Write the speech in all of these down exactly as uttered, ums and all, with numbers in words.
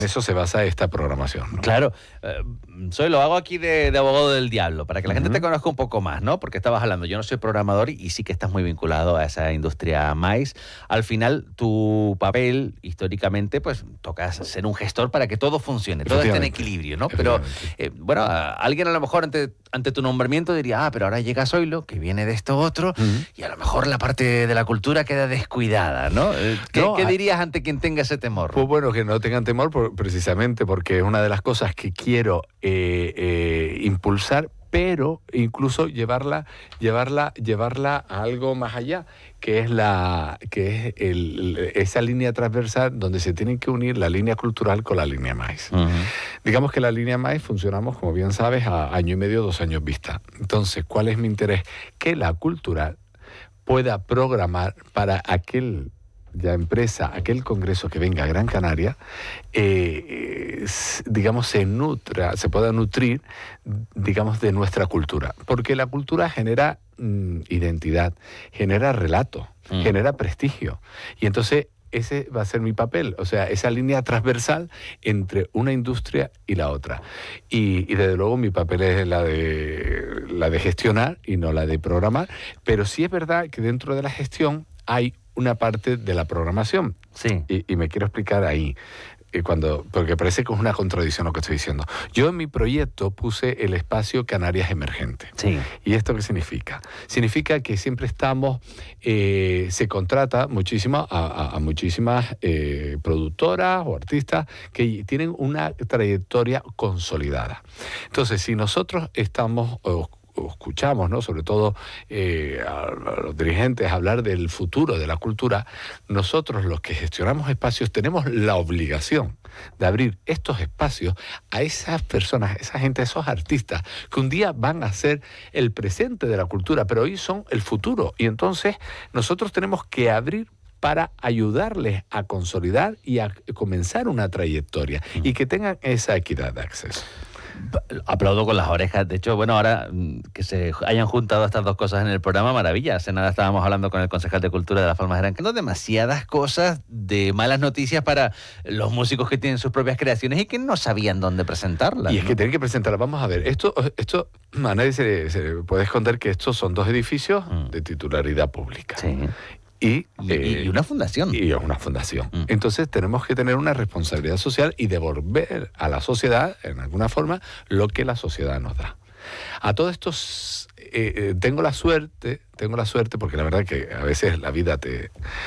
Eso se basa esta programación, ¿no? Claro. Eh, soy lo hago aquí de, de abogado del diablo, para que la uh-huh. gente te conozca un poco más, ¿no? Porque estabas hablando, yo no soy programador y sí que estás muy vinculado a esa industria maíz. Al final, tu papel, históricamente, pues toca ser un gestor para que todo funcione, todo esté en equilibrio, ¿no? Pero, eh, bueno, a, alguien a lo mejor ante, ante tu nombramiento diría, ah, pero ahora llega Zoilo, que viene de esto otro, uh-huh. y a lo mejor la parte de la cultura queda descuidada, ¿no? ¿Qué, no, ¿qué dirías ante quien tenga ese temor? Pues bueno, que no tengan temor por, precisamente porque es una de las cosas que quiero eh, eh, impulsar, pero incluso llevarla, llevarla, llevarla a algo más allá, que es la, que es el, esa línea transversal donde se tienen que unir la línea cultural con la línea maíz. Uh-huh. Digamos que la línea maíz funcionamos, como bien sabes, a año y medio, dos años vista. Entonces, ¿cuál es mi interés? Que la cultural pueda programar para aquel ya empresa, aquel congreso que venga a Gran Canaria, eh, eh, digamos, se nutra, se pueda nutrir, digamos, de nuestra cultura. Porque la cultura genera mm, identidad, genera relato, mm. genera prestigio. Y entonces ese va a ser mi papel, o sea, esa línea transversal entre una industria y la otra. Y, y desde luego mi papel es la de, la de gestionar y no la de programar, pero sí es verdad que dentro de la gestión hay una parte de la programación. Sí. Y, y me quiero explicar ahí, eh, cuando, porque parece que es una contradicción lo que estoy diciendo. Yo en mi proyecto puse el espacio Canarias Emergente. Sí. ¿Y esto qué significa? Significa que siempre estamos, eh, se contrata muchísimo a, a, a muchísimas eh, productoras o artistas que tienen una trayectoria consolidada. Entonces, si nosotros estamos o, escuchamos, ¿no?, sobre todo eh, a, a los dirigentes hablar del futuro de la cultura, nosotros los que gestionamos espacios tenemos la obligación de abrir estos espacios a esas personas, esa gente, esos artistas que un día van a ser el presente de la cultura, pero hoy son el futuro. Y entonces nosotros tenemos que abrir para ayudarles a consolidar y a comenzar una trayectoria y que tengan esa equidad de acceso. Aplaudo con las orejas. De hecho, bueno, ahora que se hayan juntado estas dos cosas en el programa, maravilla. Hace nada estábamos hablando con el concejal de Cultura de Las Palmas de Gran Canaria. Demasiadas cosas de malas noticias para los músicos que tienen sus propias creaciones y que no sabían dónde presentarlas. Y es ¿no? que tienen que presentarlas. Vamos a ver, esto, esto a nadie se, se puede esconder que estos son dos edificios mm. de titularidad pública. Sí. Y, y, eh, y una fundación. Y una fundación. Mm. Entonces tenemos que tener una responsabilidad social y devolver a la sociedad, en alguna forma, lo que la sociedad nos da. A todos estos, eh, eh, tengo la suerte, tengo la suerte, porque la verdad que a veces la vida te,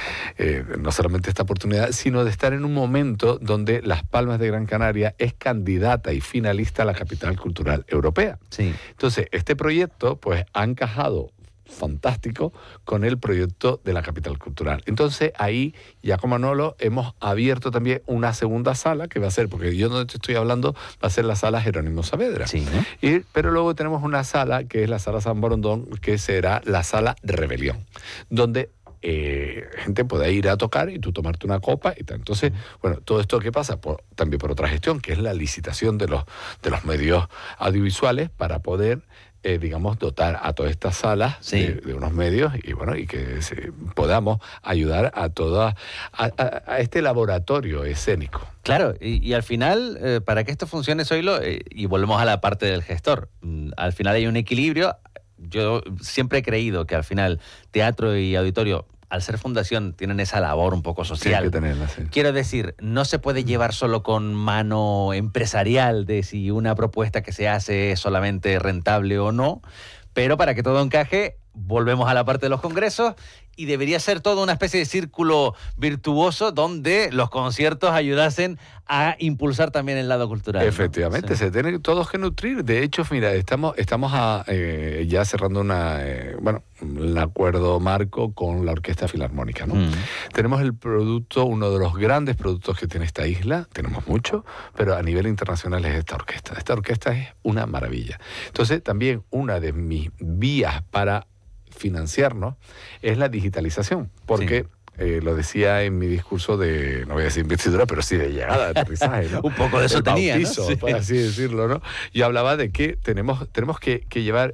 eh, no solamente esta oportunidad, sino de estar en un momento donde Las Palmas de Gran Canaria es candidata y finalista a la capital cultural europea. Sí. Entonces, este proyecto, pues, ha encajado fantástico con el proyecto de la capital cultural. Entonces ahí, ya como Manolo, hemos abierto también una segunda sala que va a ser, porque yo no te estoy hablando, va a ser la sala Jerónimo Saavedra. Sí, ¿no? Y, pero luego tenemos una sala que es la sala San Borondón, que será la sala Rebelión, donde Eh, gente puede ir a tocar y tú tomarte una copa y tal. Entonces, bueno, todo esto que pasa por, también por otra gestión, que es la licitación de los, de los medios audiovisuales para poder, eh, digamos, dotar a todas estas salas sí. de, de unos medios y bueno, y que se, podamos ayudar a toda a, a, a este laboratorio escénico. Claro, y, y al final, eh, para que esto funcione, Zoilo, eh, y volvemos a la parte del gestor, al final hay un equilibrio. Yo siempre he creído que al final teatro y auditorio, al ser fundación, tienen esa labor un poco social. Tienen que tenerla, sí. Quiero decir, no se puede llevar solo con mano empresarial de si una propuesta que se hace es solamente rentable o no, pero para que todo encaje, volvemos a la parte de los congresos y debería ser todo una especie de círculo virtuoso donde los conciertos ayudasen a impulsar también el lado cultural. Efectivamente, ¿no? Sí. Se tienen todos que nutrir. De hecho, mira, estamos, estamos a, eh, ya cerrando una, eh, bueno, un acuerdo marco con la Orquesta Filarmónica, ¿no? Mm. Tenemos el producto, uno de los grandes productos que tiene esta isla, tenemos mucho, pero a nivel internacional es esta orquesta. Esta orquesta es una maravilla. Entonces, también una de mis vías para financiarnos es la digitalización, porque sí. eh, lo decía en mi discurso de, no voy a decir investidura, pero sí de llegada, de aterrizaje, ¿no? Un poco de eso el tenía, bautizo, ¿no? Sí. por así decirlo, ¿no? Yo hablaba de que tenemos, tenemos que, que llevar